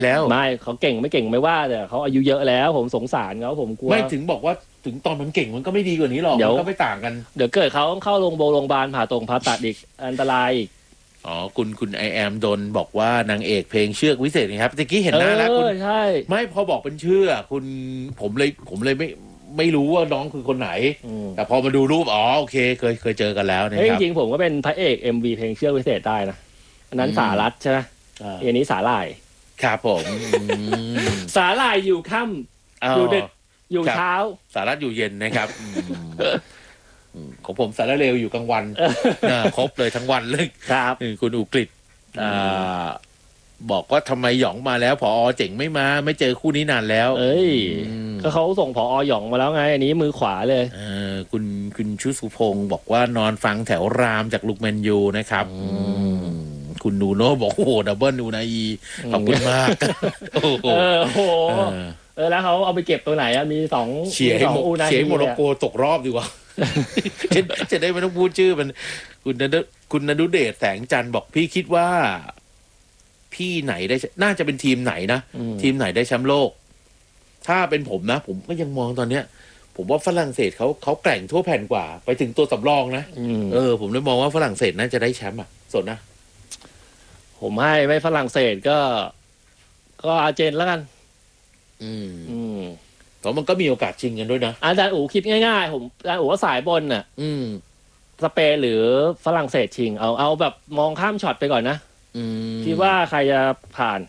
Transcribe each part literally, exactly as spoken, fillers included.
แล้วไม่เขาเก่งไม่เก่งไม่ว่าแต่เขาอายุเยอะแล้วผมสงสารเขาผมกลัวไม่ถึงบอกว่าถึงตอนมันเก่งมันก็ไม่ดีกว่านี้หรอกมันก็ไม่ต่างกันเดี๋ยวเกิดเขาต้องเข้าโรงพยาบาลโรงพยาบาลผ่าตรงผ่าตัดอีกอันตรายอีกอ๋อคุณคุณไอแอมโดนบอกว่านางเอกเพลงเชือกวิเศษนะครับตะกี้เห็นหน้าแล้วคุณใช่ไม่พอบอกเป็นชื่อคุณผมเลยผมเลยไม่ไม่รู้ว่าน้องคือคนไหนแต่พอมาดูรูปอ๋อโอเคเคยเคยเจอกันแล้วนะครับจริงๆผมก็เป็นพระเอก เอ็ม วี เพลงเชือกวิเศษได้นะอันนั้นสารัตใช่ไหมอันนี้สาหร่ายครับผมสาหร่ายอยู่ค่ำอยู่ดึกอยู่เช้าสารัตอยู่เย็นนะครับของผมสาระเร็วอยู่กลางวันครบเลยทั้งวันเลยครับคุณอุกฤษบอกว่าทำไมหยองมาแล้วผอเจ๋งไม่มาไม่เจอคู่นี้นานแล้วเอ้ยก็เขาส่งผอหยองมาแล้วไงอันนี้มือขวาเลยเออคุณคุณชุสุพงศ์บอกว่านอนฟังแถวรามจากลูกแมนยูนะครับคุณนูโน่บอกโอ้โหดับเบิลนูนาอีขอบคุณมากโอ้โหเออแล้วเขาเอาไปเก็บตัวไหนอะมีสองเชียร์ให้เชียร์โมร็อกโกตกรอบดีกว่าจะได้ไม่ต้องพูดชื่อมันคุณนคุณนดุเดชแสงจันทร์บอกพี่คิดว่าพี่ไหนได้น่าจะเป็นทีมไหนนะทีมไหนได้แชมป์โลกถ้าเป็นผมนะผมก็ยังมองตอนเนี้ยผมว่าฝรั่งเศสเขาเขาแกร่งทั่วแผ่นกว่าไปถึงตัวสำรองนะเออผมเลยมองว่าฝรั่งเศสน่าจะได้แชมป์อ่ะสดนะผมให้ไม่ฝรั่งเศสก็ ก็อาร์เจนแล้วกันอืมอืมแต่มันก็มีโอกาสชิงกันด้วยนะอาจารย์อู๋คิดง่ายๆผมอาจารย์อู๋ว่าสายบนน่ะ อืมสเปนหรือฝรั่งเศสชิงเอาเอาแบบมองข้ามช็อตไปก่อนนะคิดว่าใครจะผ่าน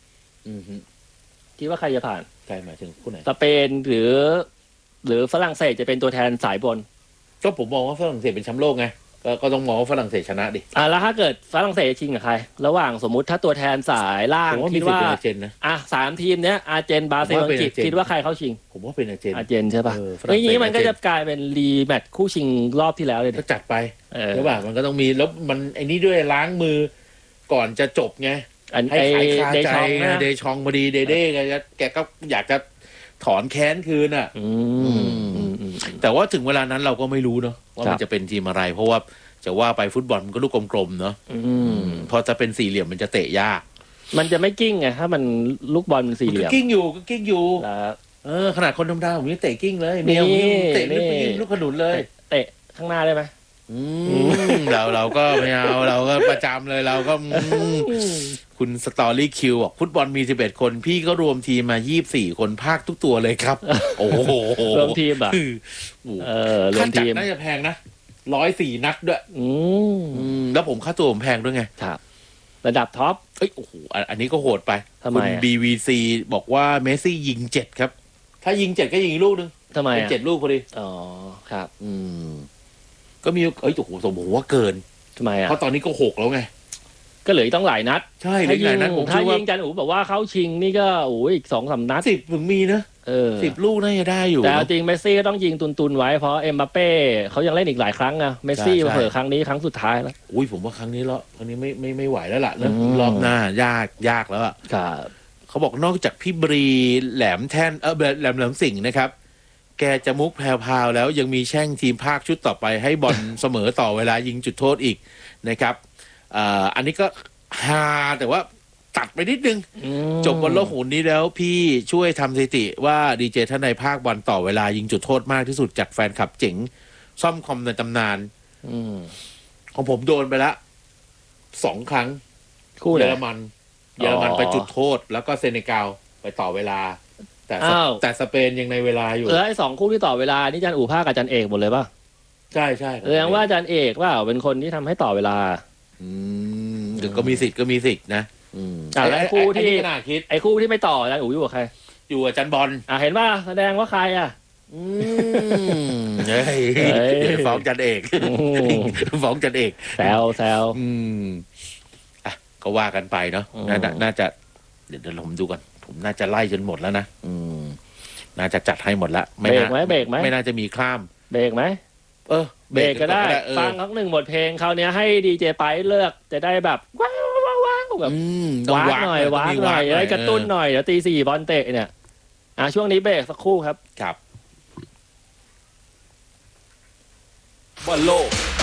คิดว่าใครจะผ่านใครหมายถึงผู้ไหนสเปนหรือ หรือฝรั่งเศสจะเป็นตัวแทนสายบนก็ผมมองว่าฝรั่งเศสเป็นแชมป์โลกไงก็ก็ต้องมองว่าฝรั่งเศสชนะดิอ่าแล้วถ้าเกิดฝรั่งเศสชิงกับใครระหว่างสมมุติถ้าตัวแทนสายล่างคิดว่าอาร์เจนนะอ่ะสามทีมเนี้ยอาร์เจนบราซิลอังกฤษคิดว่าใครเข้าชิงผมว่าเป็นอาร์เจนอาร์เจนใช่ป่ะอย่างนี้มันก็จะกลายเป็นรีแมตช์คู่ชิงรอบที่แล้วเลยก็จัดไปใช่ป่ะมันก็ต้องมีแล้วมันไอ้นี่ด้วยล้างมือก่อนจะจบไงให้ใครคาใจเดชองพอดีเดเด้แกแกก็อยากจะถอนแค้นคืนอ่ะแต่ว่าถึงเวลานั้นเราก็ไม่รู้เนาะว่ามันจะเป็นทีมอะไรเพราะว่าจะว่าไปฟุตบอลมันก็ลูกกลมๆเนาะพอจะเป็นสี่เหลี่ยมมันจะเตะยากมันจะไม่กิ้งไงถ้ามันลูกบอลมันสี่เหลี่ยมกิ้งอยู่ก็กิ้งอยู่เออขนาดคนธรรมดาผมยังเตะกิ้งเลยเมียผมเตะลูกกิ้งลูกขนุนเลยเตะข้างหน้าได้ไหมเราเราก็ไม่เอาเราก็ประจำเลยเราก็คุณสตอรี่คิวบอกฟุตบอลมีสิบเอ็ดคนพี่ก็รวมทีมมายี่สิบสี่คนภาคทุกตัวเลยครับโอ้โหรวมทีมอ่ะเออรวมทีมน่าจะแพงนะร้อยสี่นัดด้วยอืมแล้วผมค่าตัวผมแพงด้วยไงครับระดับท็อปเอ้ยโอ้โหอันนี้ก็โหดไปคุณ บี วี ซี บอกว่าเมสซี่ยิงเจ็ดครับถ้ายิงเจ็ดก็ยิงลูกนึงทำไมเจ็ดลูกพอดีอ๋อครับอืมก็มีเอ้ยโอ้โหสมมติว่าเกินทำไมอ่ะเพราะตอนนี้ก็หกแล้วไงก็เหลือต้องหลายนัดใช่เหลือหลายนัดผมถ้ายิงจันอู๋บอกว่าเข้าชิงนี่ก็โอ้ยอีกสองสามนัดสิบถึงมีนะเออสิบลูกน่าจะได้อยู่แต่จริงเมสซี่ก็ต้องยิงตุนๆไว้เพราะเอ็มบัปเป้เขายังเล่นอีกหลายครั้งอะเมสซี่เผลอครั้งนี้ครั้งสุดท้ายแล้วอุ้ยผมว่าครั้งนี้แล้วครั้งนี้ไม่ไม่ไม่ไหวแล้วล่ะนะรอบหน้ายากยากแล้วอ่ะเขาบอกนอกจากพี่บรีแหลมแท่นเออแหลมแหลมสิงห์นะครับแกจะมุกแพรวๆแล้วยังมีแช่งทีมภาคชุดต่อไปให้บอลเสมอต่อเวลายิงจุดโทษอีกนะครับอันนี้ก็ฮาแต่ว่าตัดไปนิดนึงจบบอลโลกหุ่นนี้แล้วพี่ช่วยทำสถิติว่าดีเจท่านในภาคบอลต่อเวลายิงจุดโทษมากที่สุดจากแฟนคลับเจ๋งซ่อมคอมในตำนานของผมโดนไปละสองครั้งคู่เยอรมันเยอรมันไปจุดโทษแล้วก็เซเนกัลไปต่อเวลาแต่แต่สเปนยังในเวลาอยู่เออไอ้สองคู่ที่ต่อเวลานี่จันอู่ภาคกับจันเอกหมดเลยป่ะใช่ใช่แสดงว่าจันเอกว่าเป็นคนที่ทำให้ต่อเวลาอืมหรือก็มีสิทธิ์ก็มีสิทธิ์นะอืมไอ้คู่ที่ไอ้คู่ที่ไม่ต่อจันอู่อยู่กับใครอยู่กับจันบอลอ่ะเห็นป่ะแสดงว่าใครอ่ะอืมเฮ้ยฟ้องจันเอกฟ้องจันเอกแซวแซวอืมอ่ะก็ว่ากันไปเนาะน่าจะเดี๋ยวเดี๋ยวผมดูก่อนผมน่าจะไล่จนหมดแล้วนะอืมน่าจะจัดให้หมดละเบรกไหมเบรกไหมไม่น่าจะมีข้ามเบรกไหมเออเบรกก็ได้ฟังทั้งหนึ่งบทเพลงคราวนี้ให้ดีเจไปเลือกจะได้แบบว้าวว้าวว้าวแบบว้าหน่อยว้าหน่อยให้กระตุ้นหน่อยเดี๋ยวตีสี่บอลเตะเนี่ยอ่ะช่วงนี้เบรกสักครู่ครับครับบอลโลก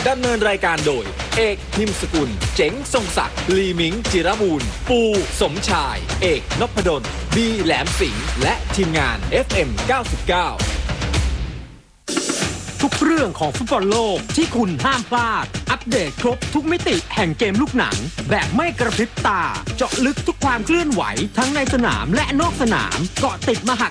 ดำเนินรายการโดยเอกพิมพ์สกุลเจ๋งทรงศักดิ์ลีมิงจิรบูรณ์ปูสมชายเอกนพดลบีแหลมสิงห์และทีมงาน เอฟ เอ็ม เก้าสิบเก้าทุกเรื่องของฟุตบอลโลกที่คุณห้ามพลาดอัปเดตครบทุกมิติแห่งเกมลูกหนังแบบไม่กระพริบตาเจาะลึกทุกความเคลื่อนไหวทั้งในสนามและนอกสนามเกาะติดมห